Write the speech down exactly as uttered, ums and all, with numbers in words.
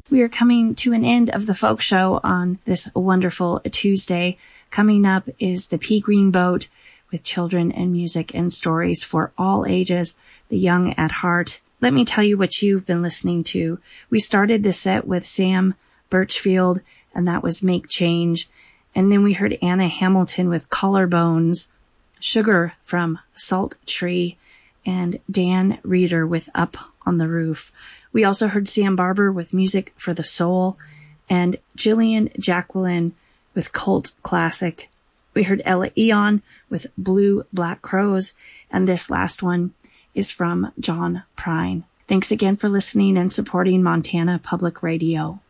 We are coming to an end of the folk show on this wonderful Tuesday. Coming up is the Pea Green Boat with children and music and stories for all ages, the young at heart. Let me tell you what you've been listening to. We started the set with Sam Birchfield, and that was Make Change. And then we heard Anna Hamilton with Collarbones, Sugar from Salt Tree, and Dan Reeder with Up on the Roof. We also heard Sam Barber with Music for the Soul, and Jillian Jacqueline with Cult Classic. We heard Ella Eon with Blue Black Crows, and this last one is from John Prine. Thanks again for listening and supporting Montana Public Radio.